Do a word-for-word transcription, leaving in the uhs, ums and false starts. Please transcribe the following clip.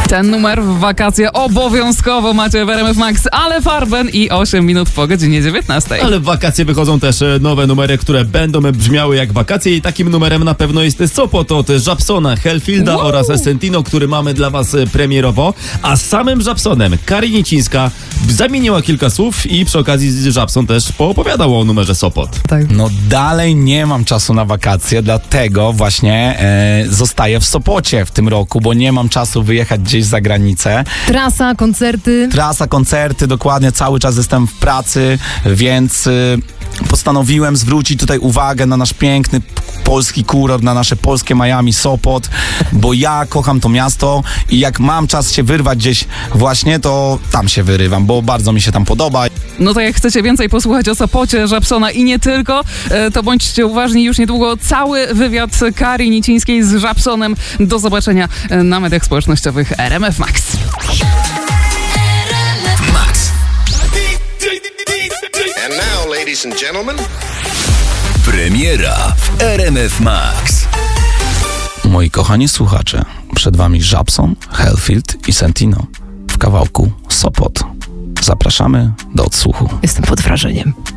Ten numer w wakacje obowiązkowo macie w R M F Max, ale Farben i osiem minut po godzinie dziewiętnastej. Ale w wakacje wychodzą też nowe numery, które będą brzmiały jak wakacje i takim numerem na pewno jest Sopot od Żabsona, Hellfielda wow. oraz Sentino, który mamy dla was premierowo. A z samym Żabsonem Kari Nicińska zamieniła kilka słów i przy okazji Żabson też poopowiadał o numerze Sopot. Tak. No dalej nie mam czasu na wakacje, dlatego właśnie e, zostaję w Sopocie w tym roku, bo nie mam czasu wyjechać gdzieś za granicę. Trasa, koncerty. Trasa, koncerty, dokładnie, cały czas jestem w pracy, więc y, postanowiłem zwrócić tutaj uwagę na nasz piękny polski kurort, na nasze polskie Miami, Sopot, bo ja kocham to miasto i jak mam czas się wyrwać gdzieś właśnie, to tam się wyrywam, bo bardzo mi się tam podoba. No to jak chcecie więcej posłuchać o Sopocie, Żabsona i nie tylko, to bądźcie uważni, już niedługo cały wywiad Kari Nicińskiej z Żabsonem. Do zobaczenia na mediach społecznościowych R M F Max. Max. And now, ladies and gentlemen, premiera w R M F Max. Moi kochani słuchacze, przed wami Żabson, Hellfield i Sentino w kawałku Sopot. Zapraszamy do odsłuchu. Jestem pod wrażeniem.